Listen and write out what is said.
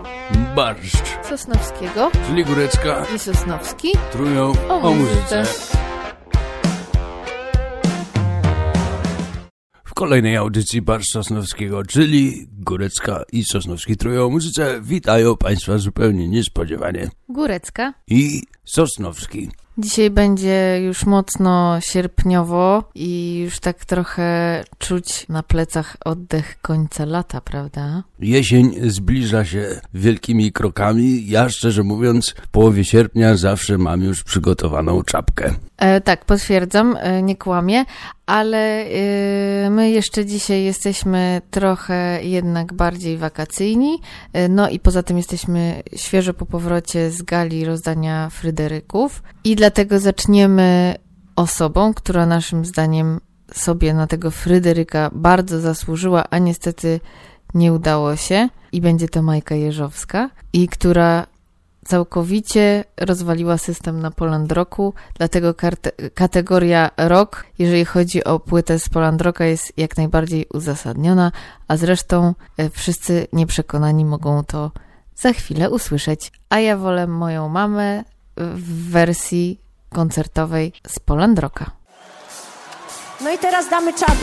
Barszcz Sosnowskiego, czyli Górecka i Sosnowski trują o muzyce. W kolejnej audycji Barszcz Sosnowskiego, czyli Górecka i Sosnowski trują o muzyce, witają Państwa zupełnie niespodziewanie Górecka i Sosnowski. Dzisiaj będzie już mocno sierpniowo i już tak trochę czuć na plecach oddech końca lata, prawda? Jesień zbliża się wielkimi krokami. Ja, szczerze mówiąc, w połowie sierpnia zawsze mam już przygotowaną czapkę. Tak, potwierdzam, nie kłamię, ale my jeszcze dzisiaj jesteśmy trochę jednak bardziej wakacyjni, no i poza tym jesteśmy świeżo po powrocie z gali rozdania Fryderyków i dlatego zaczniemy osobą, która naszym zdaniem sobie na tego Fryderyka bardzo zasłużyła, a niestety nie udało się i będzie to Majka Jeżowska i która całkowicie rozwaliła system na Poland Rocku, dlatego kategoria rock, jeżeli chodzi o płytę z Poland Rocka, jest jak najbardziej uzasadniona, a zresztą wszyscy nieprzekonani mogą to za chwilę usłyszeć. A ja wolę moją mamę w wersji koncertowej z Poland Rocka. No i teraz damy czadu.